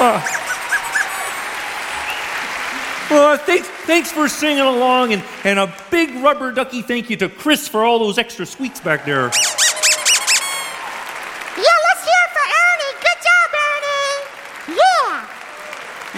Thanks for singing along, and a big rubber ducky thank you to Chris for all those extra squeaks back there.